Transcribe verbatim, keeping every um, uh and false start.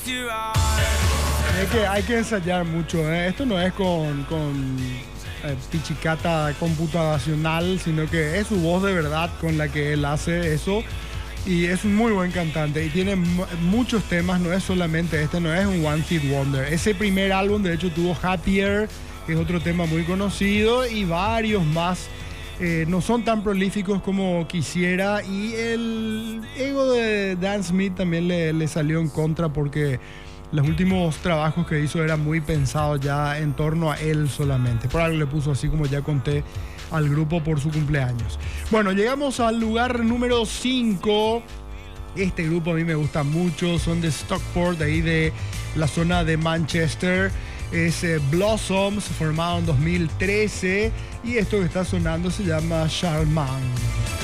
Es que hay que ensayar mucho, ¿eh? Esto no es con, con eh, pichicata computacional, sino que es su voz de verdad con la que él hace eso. Y es un muy buen cantante y tiene m- muchos temas, no es solamente este, no es un One Hit Wonder. Ese primer álbum de hecho tuvo Happier, que es otro tema muy conocido, y varios más. Eh, no son tan prolíficos como quisiera, y el ego de Dan Smith también le, le salió en contra porque los últimos trabajos que hizo eran muy pensados ya en torno a él solamente. Por algo le puso así, como ya conté, al grupo por su cumpleaños. Bueno, llegamos al lugar número cinco. Este grupo a mí me gusta mucho, son de Stockport, de ahí de la zona de Manchester. Es eh, Blossoms, formado en dos mil trece, y esto que está sonando se llama Charlemagne.